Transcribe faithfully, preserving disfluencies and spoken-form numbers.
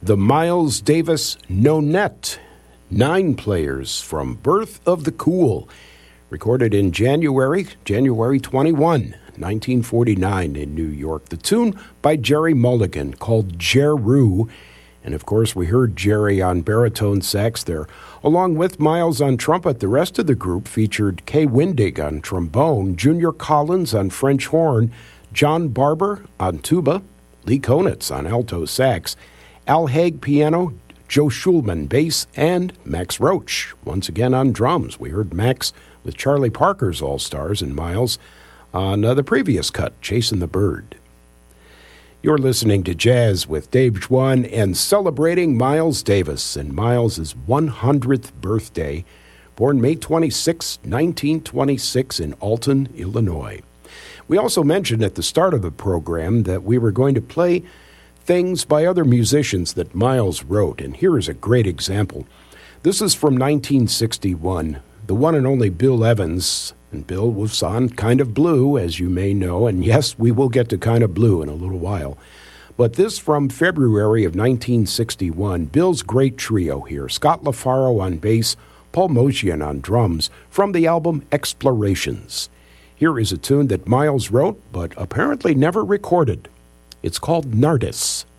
The Miles Davis Nonette, Nine Players from Birth of the Cool, recorded in January, January twenty-first, nineteen forty-nine in New York. The tune by Jerry Mulligan called Jeru, and of course we heard Jerry on baritone sax there. Along with Miles on trumpet, the rest of the group featured Kay Windig on trombone, Junior Collins on French horn, John Barber on tuba, Lee Konitz on alto sax, Al Haig piano, Joe Schulman bass, and Max Roach once again on drums. We heard Max with Charlie Parker's All-Stars and Miles on uh, the previous cut, Chasing the Bird. You're listening to Jazz with Dave Schwann and celebrating Miles Davis and Miles' one hundredth birthday, born May twenty-sixth, nineteen twenty-six in Alton, Illinois. We also mentioned at the start of the program that we were going to play things by other musicians that Miles wrote, and here is a great example. This is from nineteen sixty-one. The one and only Bill Evans, and Bill was on Kind of Blue, as you may know, and yes, we will get to Kind of Blue in a little while. But this from February of nineteen sixty-one, Bill's great trio here, Scott LaFaro on bass, Paul Motian on drums, from the album Explorations. Here is a tune that Miles wrote, but apparently never recorded. It's called Nardis.